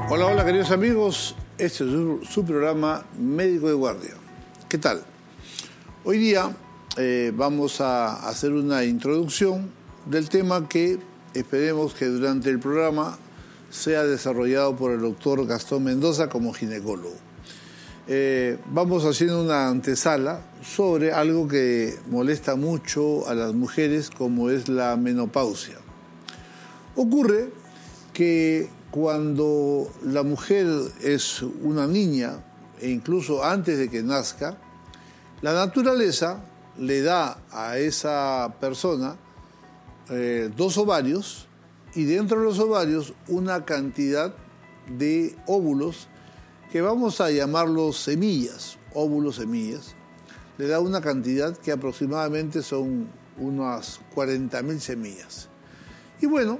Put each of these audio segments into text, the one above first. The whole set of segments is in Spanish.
Hola, hola queridos amigos, este es su programa Médico de Guardia. ¿Qué tal? Hoy día vamos a hacer una introducción del tema que esperemos que durante el programa sea desarrollado por el doctor Gastón Mendoza como ginecólogo. Vamos haciendo una antesala sobre algo que molesta mucho a las mujeres, como es la menopausia. Ocurre que cuando la mujer es una niña, e incluso antes de que nazca, la naturaleza le da a esa persona 2 ovarios y dentro de los ovarios una cantidad de óvulos que vamos a llamarlos semillas, óvulos semillas. Le da una cantidad que aproximadamente son unas 40.000 semillas. Y bueno,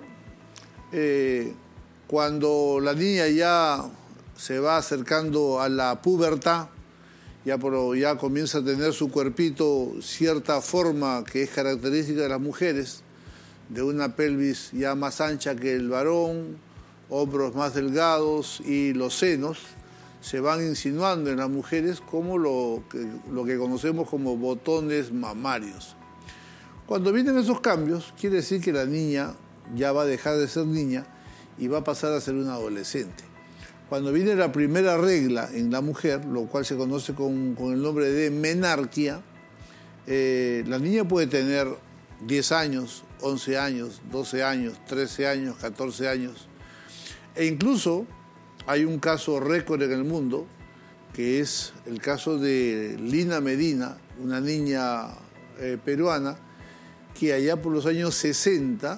cuando la niña ya se va acercando a la pubertad, ya comienza a tener su cuerpito cierta forma que es característica de las mujeres, de una pelvis ya más ancha que el varón, hombros más delgados y los senos se van insinuando en las mujeres como lo que conocemos como botones mamarios. Cuando vienen esos cambios, quiere decir que la niña ya va a dejar de ser niña y va a pasar a ser una adolescente. Cuando viene la primera regla en la mujer, lo cual se conoce con el nombre de menarquia, la niña puede tener 10 años, 11 años, 12 años, 13 años, 14 años. E incluso hay un caso récord en el mundo, que es el caso de Lina Medina, una niña peruana, que allá por los años 60,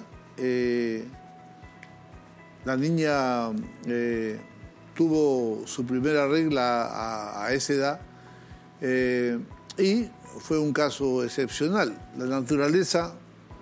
la niña tuvo su primera regla a esa edad y fue un caso excepcional. La naturaleza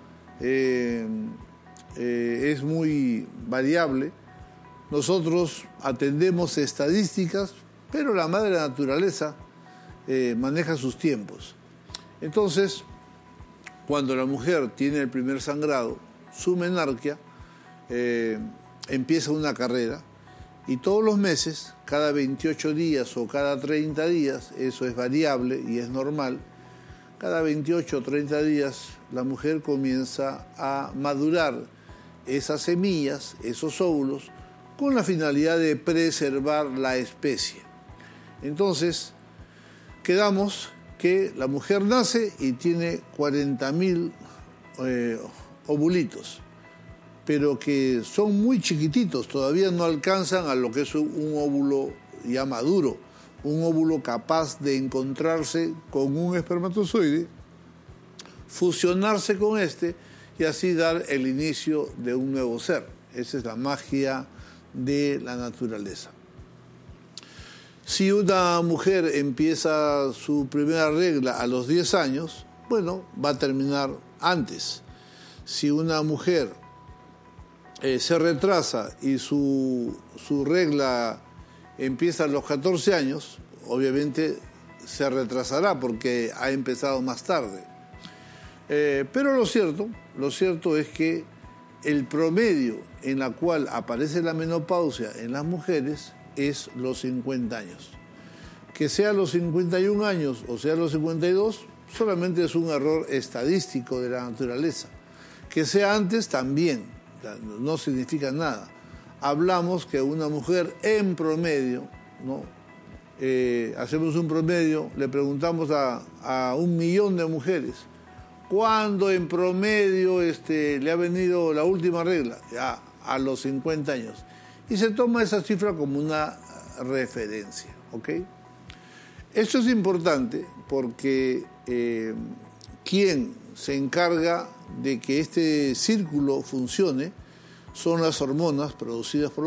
es muy variable. Nosotros atendemos estadísticas, pero la madre naturaleza maneja sus tiempos. Entonces, cuando la mujer tiene el primer sangrado, su menarquia, empieza una carrera y todos los meses, cada 28 días o cada 30 días, eso es variable y es normal, cada 28 o 30 días la mujer comienza a madurar esas semillas, esos óvulos, con la finalidad de preservar la especie. Entonces, quedamos que la mujer nace y tiene 40.000 ovulitos, pero que son muy chiquititos, todavía no alcanzan a lo que es un óvulo ya maduro, un óvulo capaz de encontrarse con un espermatozoide, fusionarse con este y así dar el inicio de un nuevo ser. Esa es la magia de la naturaleza. Si una mujer empieza su primera regla a los 10 años, bueno, va a terminar antes. Si una mujer se retrasa y su regla empieza a los 14 años, obviamente se retrasará porque ha empezado más tarde. Pero lo cierto es que el promedio en la cual aparece la menopausia en las mujeres es los 50 años. Que sea los 51 años o sea los 52, solamente es un error estadístico de la naturaleza. Que sea antes también, no significa nada. Hablamos que una mujer en promedio, ¿no? Hacemos un promedio, le preguntamos a 1.000.000 de mujeres, ¿cuándo en promedio le ha venido la última regla? Ya, a los 50 años. Y se toma esa cifra como una referencia, ¿ok? Esto es importante porque quien se encarga de que este círculo funcione son las hormonas producidas por